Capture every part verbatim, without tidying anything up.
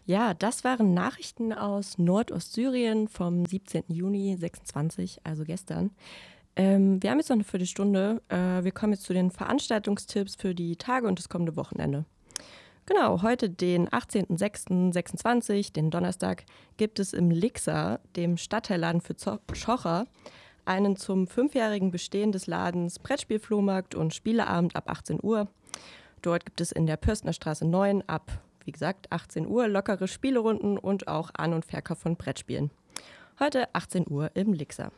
Ja, das waren Nachrichten aus Nordostsyrien vom siebzehnten Juni sechsundzwanzig, also gestern. Ähm, wir haben jetzt noch eine Viertelstunde. Äh, wir kommen jetzt zu den Veranstaltungstipps für die Tage und das kommende Wochenende. Genau, heute den achtzehnten sechsten sechsundzwanzig, den Donnerstag, gibt es im Lixa, dem Stadtteilladen für Zo- Schocher, einen zum fünfjährigen Bestehen des Ladens Brettspielflohmarkt und Spieleabend ab achtzehn Uhr. Dort gibt es in der Pürstner Straße neun ab, wie gesagt, achtzehn Uhr lockere Spielerunden und auch An- und Verkauf von Brettspielen. Heute achtzehn Uhr im Lixa.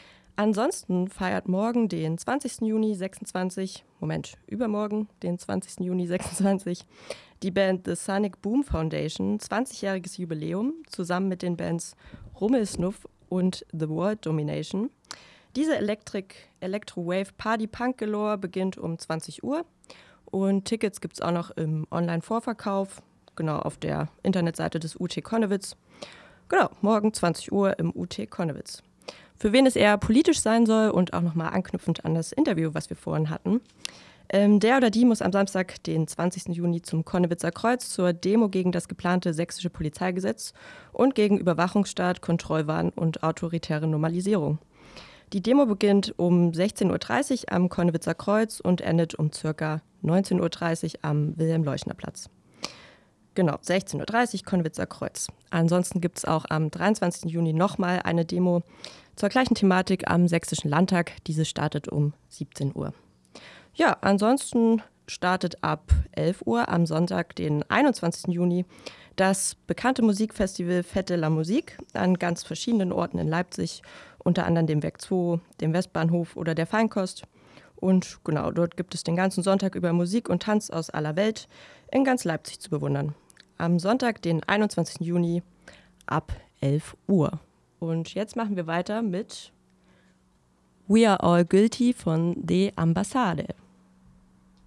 Ansonsten feiert morgen, den zwanzigsten Juni sechsundzwanzig, Moment, übermorgen, den zwanzigsten Juni sechsundzwanzig, die Band The Sonic Boom Foundation zwanzigjähriges Jubiläum zusammen mit den Bands Rummelsnuff und The World Domination. Diese Electric, Electro-Wave Party Punk Galore beginnt um zwanzig Uhr und Tickets gibt es auch noch im Online-Vorverkauf, genau auf der Internetseite des U T Konnewitz. Genau, morgen zwanzig Uhr im U T Konnewitz. Für wen es eher politisch sein soll und auch nochmal anknüpfend an das Interview, was wir vorhin hatten. Ähm, der oder die muss am Samstag, den zwanzigsten Juni, zum Konnewitzer Kreuz zur Demo gegen das geplante sächsische Polizeigesetz und gegen Überwachungsstaat, Kontrollwahn und autoritäre Normalisierung. Die Demo beginnt um sechzehn Uhr dreißig am Konnewitzer Kreuz und endet um ca. neunzehn Uhr dreißig am Wilhelm-Leuschner-Platz. Genau, sechzehn Uhr dreißig Konnewitzer Kreuz. Ansonsten gibt es auch am dreiundzwanzigsten Juni nochmal eine Demo zur gleichen Thematik am Sächsischen Landtag. Diese startet um siebzehn Uhr. Ja, ansonsten startet ab elf Uhr am Sonntag, den einundzwanzigsten Juni, das bekannte Musikfestival Fête de la Musique an ganz verschiedenen Orten in Leipzig, unter anderem dem Werk zwei, dem Westbahnhof oder der Feinkost. Und genau, dort gibt es den ganzen Sonntag über Musik und Tanz aus aller Welt in ganz Leipzig zu bewundern. Am Sonntag, den einundzwanzigsten Juni, ab elf Uhr. Und jetzt machen wir weiter mit We Are All Guilty von The Ambassade.